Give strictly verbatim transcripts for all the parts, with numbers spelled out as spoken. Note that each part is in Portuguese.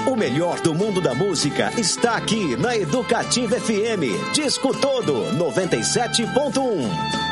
O melhor do mundo da música está aqui na Educativa F M. Disco Todo, noventa e sete ponto um.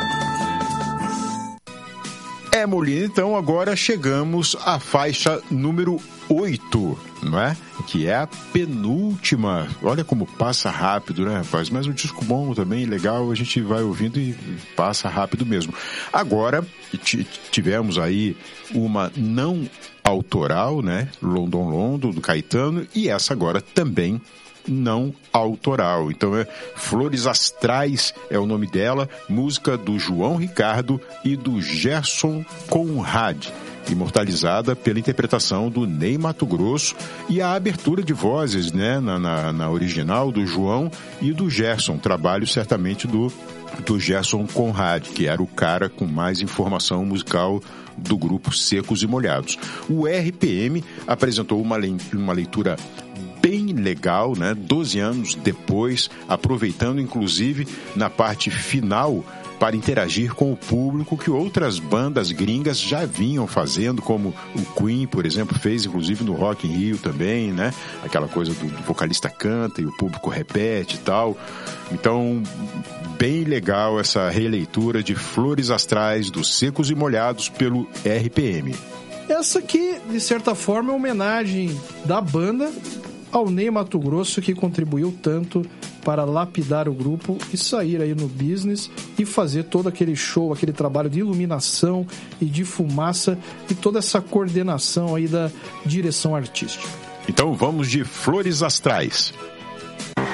É, Molina, então agora chegamos à faixa número oito, não é? Que é a penúltima. Olha como passa rápido, né, rapaz? Mas um disco bom também, legal, a gente vai ouvindo e passa rápido mesmo. Agora, tivemos aí uma não autoral, né? London London, do Caetano, e essa agora também não autoral. Então é Flores Astrais é o nome dela, música do João Ricardo e do Gerson Conrad, imortalizada pela interpretação do Ney Matogrosso e a abertura de vozes, né, na, na, na original do João e do Gerson, trabalho certamente do, do Gerson Conrad, que era o cara com mais informação musical do grupo Secos e Molhados. O R P M apresentou uma, le, uma leitura bem legal, né? doze anos depois, aproveitando inclusive na parte final para interagir com o público que outras bandas gringas já vinham fazendo, como o Queen, por exemplo, fez inclusive no Rock in Rio também, né? Aquela coisa do, do vocalista canta e o público repete e tal. Então, bem legal essa releitura de Flores Astrais dos Secos e Molhados pelo R P M. Essa aqui, de certa forma, é uma homenagem da banda ao Ney Matogrosso, que contribuiu tanto para lapidar o grupo e sair aí no business e fazer todo aquele show, aquele trabalho de iluminação e de fumaça e toda essa coordenação aí da direção artística. Então vamos de Flores Astrais.